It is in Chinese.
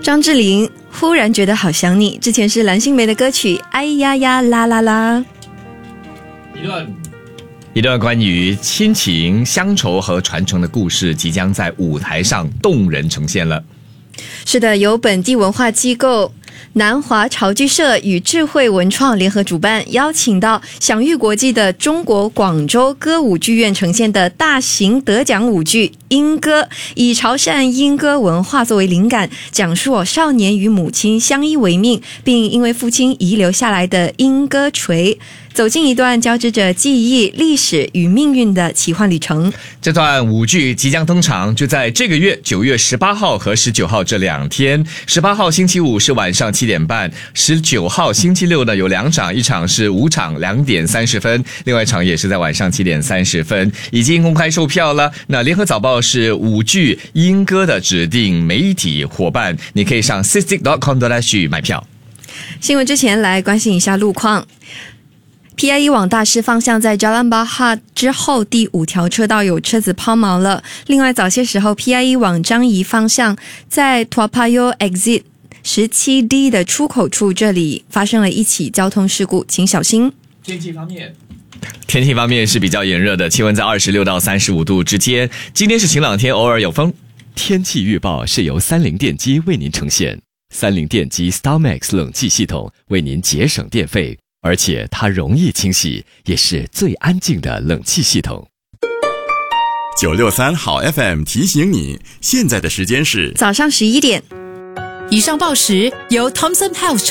张智霖忽然觉得好想你，之前是蓝心湄的歌曲哎呀呀啦啦啦。 一段关于亲情、乡愁和传承的故事即将在舞台上动人呈现了。 是的，由本地文化机构南华潮剧社与智慧文创联合主办，邀请到享誉国际的中国广州歌舞剧院呈现的大型得奖舞剧《莺歌》，以潮汕莺歌文化作为灵感，讲述少年与母亲相依为命，并因为父亲遗留下来的莺歌锤，走进一段交织着记忆、历史与命运的奇幻旅程。 这段舞剧即将登场，就在这个月9月18号和19号这2天。18号星期五是晚上7点半，19号星期六呢有2场，一场是午场2点30分，另外一场也是在晚上7点30分，已经公开售票了。那联合早报是舞剧莺歌的指定媒体伙伴，你可以上 sistic.com.sg 买票。 新闻之前来关心一下路况。PIE 往大师方向在 Jalan Bahar 之后第5条车道有车子抛锚了。另外早些时候 PIE 往张沂方向在 Toa Payoh Exit 17D 的出口处，这里发生了一起交通事故，请小心。 天气方面是比较炎热的，气温在26到35度之间。今天是晴朗天，偶尔有风。 天气预报是由30电机为您呈现。30电机 StarMax 冷气系统为您节省电费，而且它容易清洗，也是最安静的冷气系统。 963好 FM 提醒你，现在的时间是早上11点。 以上报时由 Thomson House